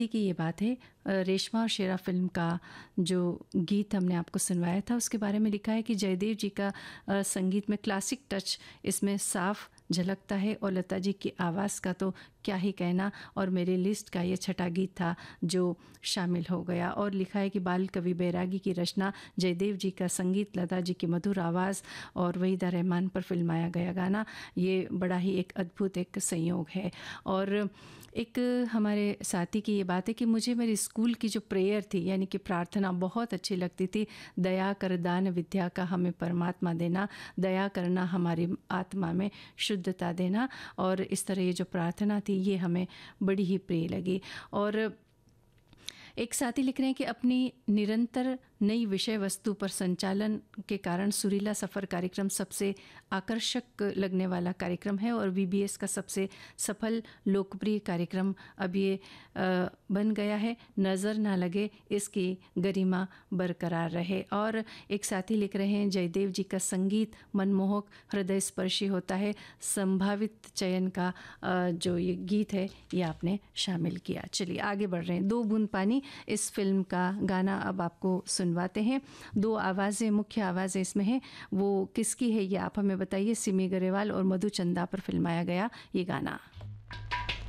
की ये बात है। रेशमा और शेरा फ़िल्म का जो गीत हमने आपको सुनवाया था उसके बारे में लिखा है कि जयदेव जी का संगीत में क्लासिक टच इसमें साफ झलकता है और लता जी की आवाज़ का तो क्या ही कहना। और मेरी लिस्ट का ये छठा गीत था जो शामिल हो गया। और लिखा है कि बाल कवि बैरागी की रचना, जयदेव जी का संगीत, लता जी की मधुर आवाज़ और वहीदा रहमान पर फिल्माया गया गाना, ये बड़ा ही एक अद्भुत एक संयोग है। और एक हमारे साथी की ये बात है कि मुझे मेरी स्कूल की जो प्रेयर थी यानी कि प्रार्थना बहुत अच्छी लगती थी। दया कर दान विद्या का हमें परमात्मा देना, दया करना हमारी आत्मा में शुद्धता देना। और इस तरह ये जो प्रार्थना थी ये हमें बड़ी ही प्रिय लगी। और एक साथी लिख रहे हैं कि अपनी निरंतर नई विषय वस्तु पर संचालन के कारण सुरीला सफ़र कार्यक्रम सबसे आकर्षक लगने वाला कार्यक्रम है और वीबीएस का सबसे सफल लोकप्रिय कार्यक्रम अब ये बन गया है। नज़र ना लगे, इसकी गरिमा बरकरार रहे। और एक साथी लिख रहे हैं, जयदेव जी का संगीत मनमोहक, हृदय स्पर्शी होता है। संभावित चयन का जो ये गीत है ये आपने शामिल किया। चलिए आगे बढ़ रहे हैं। दो बूंद पानी इस फिल्म का गाना अब आपको सुनवाते हैं। दो आवाज़ें, मुख्य आवाज़ें इसमें हैं, वो किसकी है ये आप हमें बताइए। सिमी गरेवाल और मधु चंदा पर फिल्माया गया ये गाना।